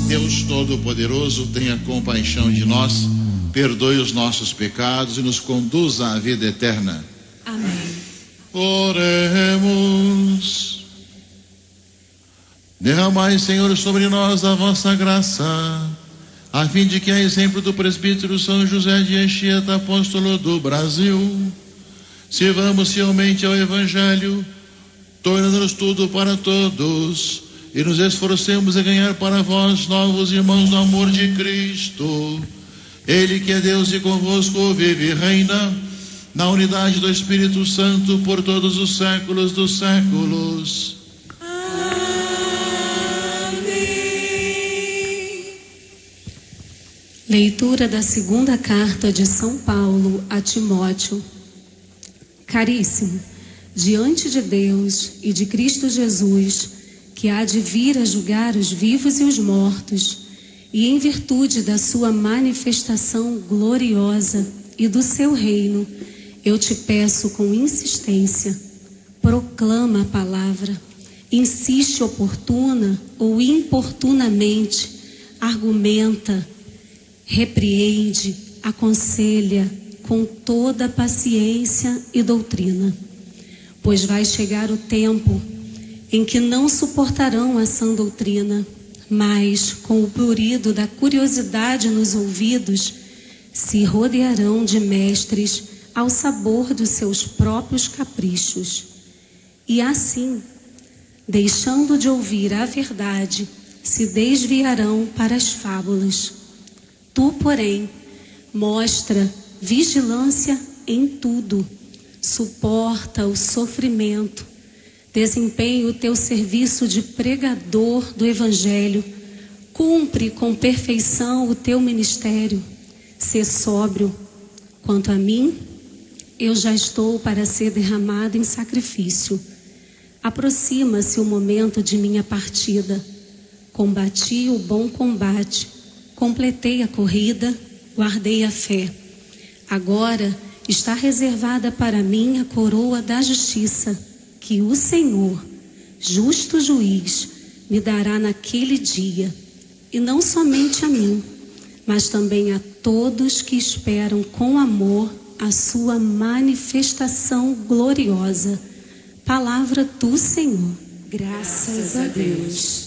Deus Todo-Poderoso, tenha compaixão de nós, perdoe os nossos pecados e nos conduza à vida eterna. Amém. Oremos. Derramai, Senhor, sobre nós a vossa graça, a fim de que, a exemplo do presbítero São José de Anchieta, apóstolo do Brasil, sirvamos fielmente ao Evangelho, tornando-nos tudo para todos, e nos esforcemos a ganhar para vós novos irmãos no amor de Cristo. Ele que é Deus e convosco vive e reina na unidade do Espírito Santo por todos os séculos dos séculos. Leitura da segunda carta de São Paulo a Timóteo. Caríssimo, diante de Deus e de Cristo Jesus, que há de vir a julgar os vivos e os mortos, e em virtude da sua manifestação gloriosa e do seu reino, eu te peço com insistência, proclama a palavra, insiste oportuna ou importunamente, argumenta, repreende, aconselha com toda paciência e doutrina, pois vai chegar o tempo em que não suportarão a sã doutrina, mas com o prurido da curiosidade nos ouvidos se rodearão de mestres ao sabor dos seus próprios caprichos, e assim, deixando de ouvir a verdade, se desviarão para as fábulas. Tu, porém, mostra vigilância em tudo, suporta o sofrimento, desempenha o teu serviço de pregador do Evangelho, cumpre com perfeição o teu ministério, sê sóbrio. Quanto a mim, eu já estou para ser derramado em sacrifício. Aproxima-se o momento de minha partida. Combati o bom combate, completei a corrida, guardei a fé. Agora está reservada para mim a coroa da justiça, que o Senhor, justo juiz, me dará naquele dia, e não somente a mim, mas também a todos que esperam com amor a sua manifestação gloriosa. Palavra do Senhor. Graças a Deus.